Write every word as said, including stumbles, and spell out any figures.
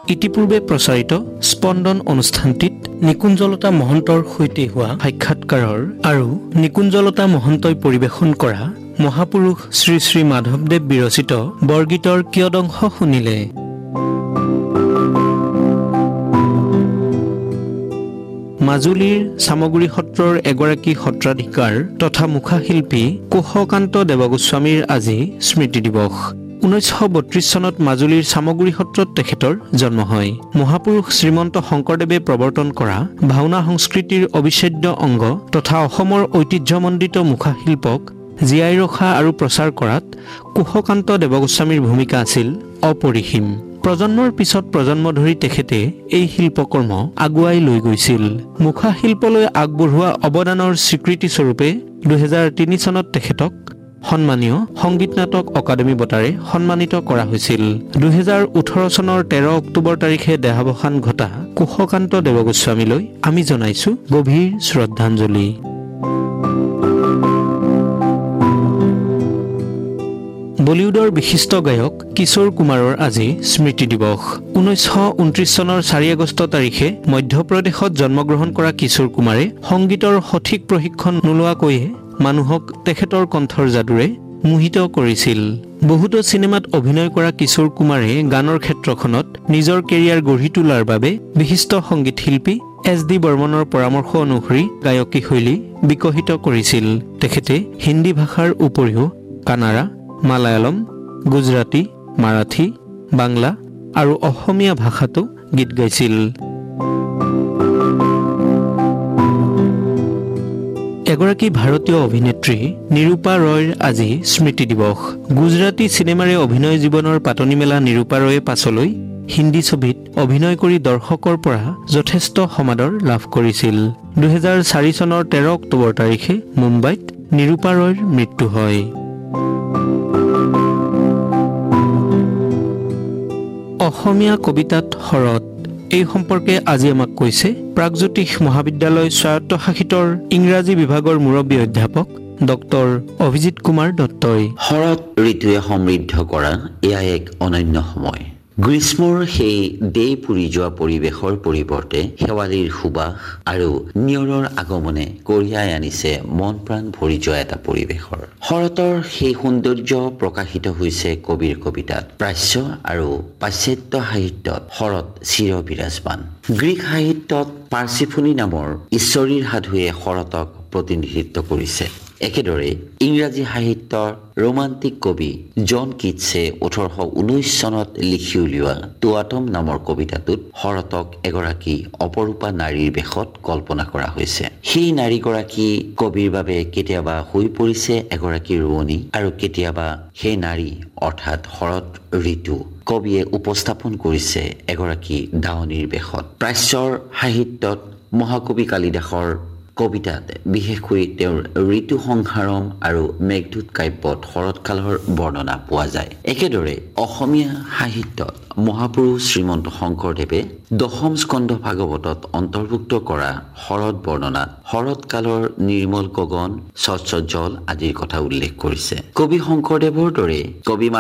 ইতিপূৰ্বে প্ৰচাৰিত স্পন্দন অনুষ্ঠানটিত নিকুঞ্জলতা মহন্তৰ সৈতে হোৱা সাক্ষাৎকাৰৰ আৰু নিকুঞ্জলতা মহন্তই পৰিৱেশন কৰা মহাপুৰুষ শ্ৰী শ্ৰী মাধৱদেৱ বিৰচিত বৰগীতৰ কিয়দংশ শুনিলে। মাজুলীৰ চামগুৰি সত্ৰৰ এগৰাকী সত্ৰাধিকাৰ তথা মুখাশিল্পী কুশকান্ত দেৱগোস্বামীৰ আজি স্মৃতি দিৱস। ঊনৈছশ বত্ৰিশ চনত মাজুলীৰ চামগুৰি সত্ৰত তেখেতৰ জন্ম হয়। মহাপুৰুষ শ্ৰীমন্ত শংকৰদেৱে প্ৰৱৰ্তন কৰা ভাওনা সংস্কৃতিৰ অবিচ্ছেদ্য অংগ তথা অসমৰ ঐতিহ্যমণ্ডিত মুখাশিল্পক জীয়াই ৰখা আৰু প্ৰচাৰ কৰাত কুশকান্ত দেৱগোস্বামীৰ ভূমিকা আছিল অপৰিসীম। প্ৰজন্মৰ পিছত প্ৰজন্ম ধৰি তেখেতে এই শিল্পকৰ্ম আগুৱাই লৈ গৈছিল। মুখা শিল্পলৈ আগবঢ়োৱা অৱদানৰ স্বীকৃতি স্বৰূপে দুহেজাৰ তিনি চনত তেখেতক সন্মানীয় সংগীত নাটক অকাডেমী বঁটাৰে সন্মানিত কৰা হৈছিল। দুহেজাৰ ওঠৰ চনৰ তেৰ অক্টোবৰ তাৰিখে দেহাৱসান ঘটা কুশকান্ত দেৱগোস্বামীলৈ আমি জনাইছো গভীৰ শ্ৰদ্ধাঞ্জলি। বলিউডৰ বিশিষ্ট গায়ক কিশোৰ কুমাৰৰ আজি স্মৃতি দিৱস। ঊনৈছশ ঊনত্ৰিশ চনৰ চাৰি আগষ্ট তাৰিখে মধ্যপ্ৰদেশত জন্মগ্ৰহণ কৰা কিশোৰ কুমাৰে সংগীতৰ সঠিক প্ৰশিক্ষণ নোলোৱাকৈয়ে মানুহক তেখেতৰ কণ্ঠৰ যাদুৰে মোহিত কৰিছিল। বহুতো চিনেমাত অভিনয় কৰা কিশোৰ কুমাৰে গানৰ ক্ষেত্ৰখনত নিজৰ কেৰিয়াৰ গঢ়ি তোলাৰ বাবে বিশিষ্ট সংগীত শিল্পী এছ ডি বৰ্মনৰ পৰামৰ্শ অনুসৰি গায়কী শৈলী বিকশিত কৰিছিল। তেখেতে হিন্দী ভাষাৰ উপৰিও কানাড়া, মালায়ালম, গুজৰাটী, মাৰাঠী, বাংলা আৰু অসমীয়া ভাষাতো গীত গাইছিল। এগৰাকী ভাৰতীয় অভিনেত্ৰী নিৰূপা ৰয়ৰ আজি স্মৃতি দিৱস। গুজৰাটী চিনেমাৰে অভিনয় জীৱনৰ পাতনি মেলা নিৰূপা ৰয়ে পাছলৈ হিন্দী ছবিত অভিনয় কৰি দৰ্শকৰ পৰা যথেষ্ট সমাদৰ লাভ কৰিছিল। দুহেজাৰ চাৰি চনৰ তেৰ অক্টোবৰ তাৰিখে মুম্বাইত নিৰূপা ৰয়ৰ মৃত্যু হয়। অসমীয়া কবিতাত শৰৎ এই সম্পৰ্কে আজি আমাক কৈছে প্ৰাগজ্যোতিষ মহাবিদ্যালয় স্বায়ত্তশাসিতৰ ইংৰাজী বিভাগৰ মুৰব্বী অধ্যাপক ডক্টৰ অভিজিত কুমাৰ দত্তই। শৰৎ ঋতুৱে সমৃদ্ধ কৰা এয়া এক অনন্য সময়। গ্ৰীষ্মৰ সেই দেই পুৰি যোৱা পৰিৱেশৰ পৰিৱৰ্তে শেৱালিৰ সুবাস আৰু নিয়ৰৰ আগমনে কঢ়িয়াই আনিছে মন প্ৰাণ ভৰি যোৱা এটা পৰিৱেশৰ। শৰতৰ সেই সৌন্দৰ্য প্ৰকাশিত হৈছে কবিৰ কবিতাত। প্ৰাচ্য আৰু পাশ্চাত্য সাহিত্যত শৰৎ চিৰ বিৰাজমান। গ্ৰীক সাহিত্যত পাৰ্চিফনী নামৰ ঈশ্বৰীৰ সাধুৱে শৰতক প্ৰতিনিধিত্ব কৰিছে। একেদৰে ইংৰাজী সাহিত্যৰ ৰোমান্টিক কবি জন কিটছে ওঠৰশ ঊনৈশ চনত লিখি উলিওৱা টু অটম নামৰ কবিতাটোত শৰতক এগৰাকী অপৰূপা নাৰীৰ বেশত কল্পনা কৰা হৈছে। সেই নাৰীগৰাকী কবিৰ বাবে কেতিয়াবা হৈ পৰিছে এগৰাকী ৰোৱনী আৰু কেতিয়াবা সেই নাৰী অৰ্থাৎ শৰৎ ঋতু কবিয়ে উপস্থাপন কৰিছে এগৰাকী দাৱনীৰ বেশত। প্ৰাচ্যৰ সাহিত্যত মহাকবি কালিদাসৰ কবিতাত বিশেষকৈ তেওঁৰ ঋতু সংহাৰম আৰু মেঘদূত কাব্যত শৰৎকালৰ বৰ্ণনা পোৱা যায়। একেদৰে অসমীয়া সাহিত্যত মহাপুৰুষ শ্ৰীমন্ত শংকৰদেৱে দশম স্কন্ধ ভাগৱতত অন্তৰ্ভুক্ত কৰা শৰৎ বৰ্ণনাত শৰৎকালৰ নিৰ্মল গগন স্বচ্ছ জল আদিৰ কথা উল্লেখ কৰিছে। কবি শংকৰদেৱৰ দৰে কবি